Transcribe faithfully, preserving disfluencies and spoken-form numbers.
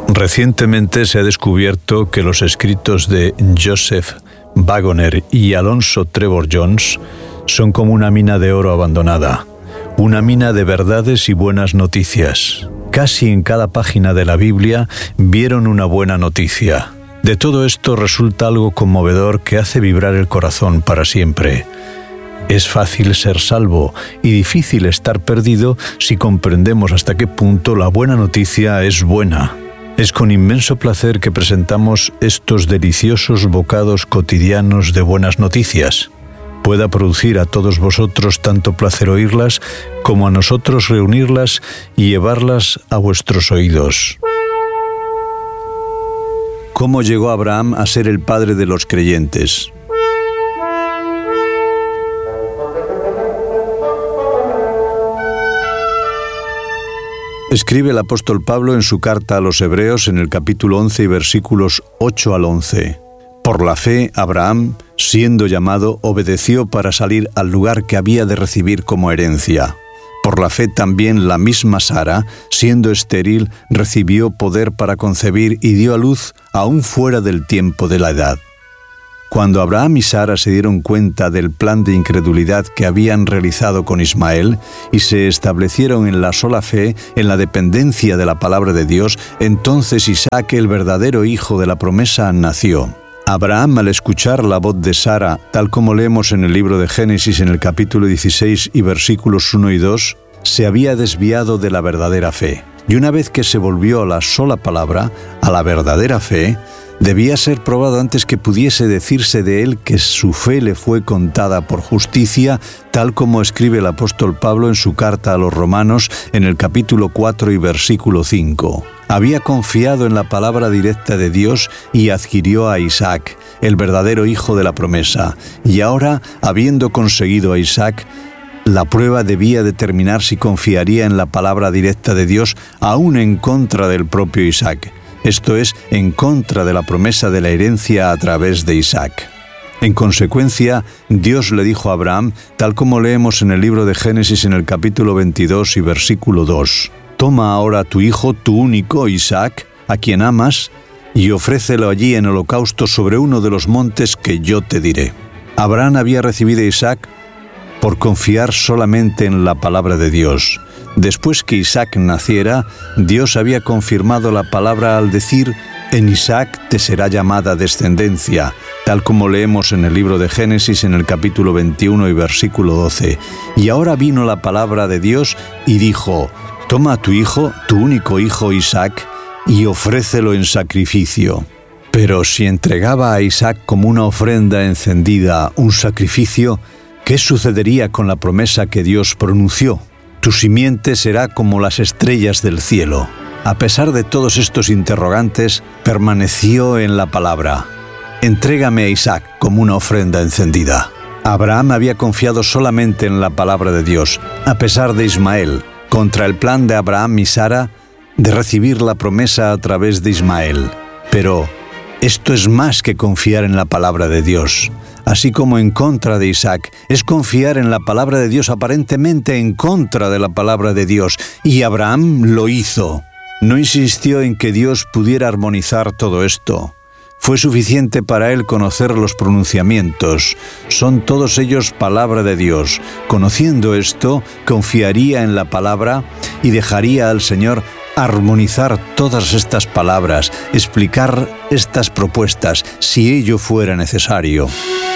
Recientemente se ha descubierto que los escritos de Joseph Wagoner y Alonzo Trevor Jones son como una mina de oro abandonada, una mina de verdades y buenas noticias. Casi en cada página de la Biblia vieron una buena noticia. De todo esto resulta algo conmovedor que hace vibrar el corazón para siempre. Es fácil ser salvo y difícil estar perdido si comprendemos hasta qué punto la buena noticia es buena. Es con inmenso placer que presentamos estos deliciosos bocados cotidianos de buenas noticias. Pueda producir a todos vosotros tanto placer oírlas como a nosotros reunirlas y llevarlas a vuestros oídos. ¿Cómo llegó Abraham a ser el padre de los creyentes? Escribe el apóstol Pablo en su carta a los Hebreos en el capítulo once y versículos ocho al once. Por la fe, Abraham, siendo llamado, obedeció para salir al lugar que había de recibir como herencia. Por la fe también la misma Sara, siendo estéril, recibió poder para concebir y dio a luz aún fuera del tiempo de la edad. Cuando Abraham y Sara se dieron cuenta del plan de incredulidad que habían realizado con Ismael y se establecieron en la sola fe, en la dependencia de la palabra de Dios, entonces Isaac, el verdadero hijo de la promesa, nació. Abraham, al escuchar la voz de Sara, tal como leemos en el libro de Génesis en el capítulo dieciséis y versículos uno y dos, se había desviado de la verdadera fe. Y una vez que se volvió a la sola palabra, a la verdadera fe, debía ser probado antes que pudiese decirse de él que su fe le fue contada por justicia, tal como escribe el apóstol Pablo en su carta a los Romanos en el capítulo cuatro y versículo cinco. Había confiado en la palabra directa de Dios y adquirió a Isaac, el verdadero hijo de la promesa. Y ahora, habiendo conseguido a Isaac, la prueba debía determinar si confiaría en la palabra directa de Dios aún en contra del propio Isaac. Esto es, en contra de la promesa de la herencia a través de Isaac. En consecuencia, Dios le dijo a Abraham, tal como leemos en el libro de Génesis en el capítulo veintidós y versículo dos, «Toma ahora a tu hijo, tu único, Isaac, a quien amas, y ofrécelo allí en holocausto sobre uno de los montes que yo te diré». Abraham había recibido a Isaac por confiar solamente en la palabra de Dios. Después que Isaac naciera, Dios había confirmado la palabra al decir, «En Isaac te será llamada descendencia», tal como leemos en el libro de Génesis en el capítulo veintiuno y versículo doce. Y ahora vino la palabra de Dios y dijo, «Toma a tu hijo, tu único hijo Isaac, y ofrécelo en sacrificio». Pero si entregaba a Isaac como una ofrenda encendida, un sacrificio, ¿qué sucedería con la promesa que Dios pronunció? Tu simiente será como las estrellas del cielo. A pesar de todos estos interrogantes, permaneció en la palabra. Entrégame a Isaac como una ofrenda encendida. Abraham había confiado solamente en la palabra de Dios, a pesar de Ismael, contra el plan de Abraham y Sara de recibir la promesa a través de Ismael. Pero esto es más que confiar en la palabra de Dios. Así como en contra de Isaac, es confiar en la palabra de Dios aparentemente en contra de la palabra de Dios. Y Abraham lo hizo. No insistió en que Dios pudiera armonizar todo esto. Fue suficiente para él conocer los pronunciamientos. Son todos ellos palabra de Dios. Conociendo esto, confiaría en la palabra y dejaría al Señor armonizar todas estas palabras, explicar estas propuestas, si ello fuera necesario.